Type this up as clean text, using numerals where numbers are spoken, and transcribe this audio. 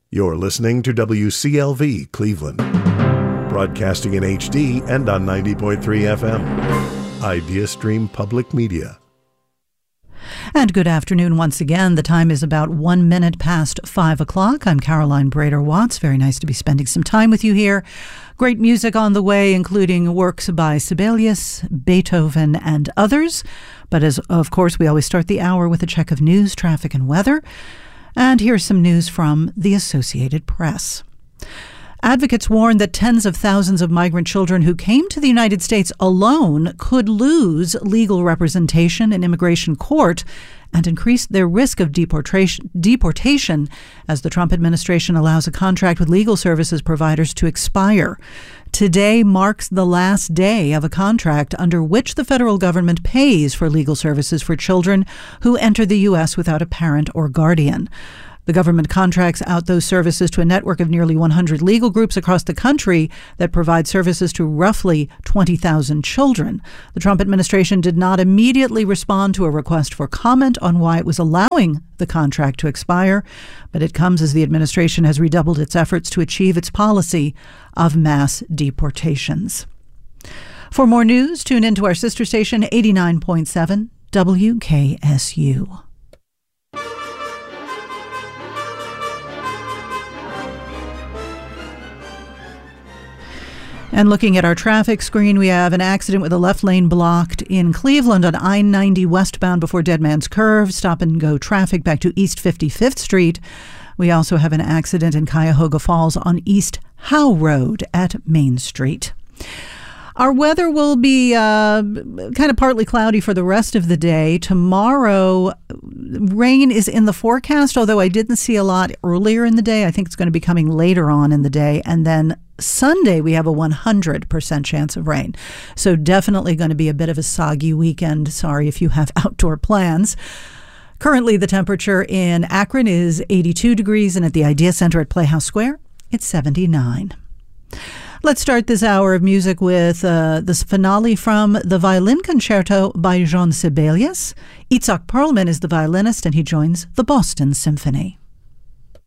You're listening to WCLV Cleveland, broadcasting in HD and on 90.3 FM. Idea Stream Public Media. And good afternoon once again. The time is about 1 minute past 5 o'clock. I'm Caroline Brader-Watts. Very nice to be spending some time with you here. Great music on the way, including works by Sibelius, Beethoven, and others. But as of course, we always start the hour with a check of news, traffic, and weather. And here's some news from the Associated Press. Advocates warn that tens of thousands of migrant children who came to the United States alone could lose legal representation in immigration court and increase their risk of deportation as the Trump administration allows a contract with legal services providers to expire. Today marks the last day of a contract under which the federal government pays for legal services for children who enter the U.S. without a parent or guardian. The government contracts out those services to a network of nearly 100 legal groups across the country that provide services to roughly 20,000 children. The Trump administration did not immediately respond to a request for comment on why it was allowing the contract to expire, but it comes as the administration has redoubled its efforts to achieve its policy of mass deportations. For more news, tune into our sister station 89.7 WKSU. And looking at our traffic screen, we have an accident with a left lane blocked in Cleveland on I-90 westbound before Dead Man's Curve. Stop and go traffic back to East 55th Street. We also have an accident in Cuyahoga Falls on East Howe Road at Main Street. Our weather will be kind of partly cloudy for the rest of the day. Tomorrow, rain is in the forecast, although I didn't see a lot earlier in the day. I think it's going to be coming later on in the day. And then Sunday, we have a 100% chance of rain. So definitely going to be a bit of a soggy weekend. Sorry if you have outdoor plans. Currently, the temperature in Akron is 82 degrees, and at the Idea Center at Playhouse Square, it's 79. Let's start this hour of music with this finale from the Violin Concerto by Jean Sibelius. Itzhak Perlman is the violinist, and he joins the Boston Symphony.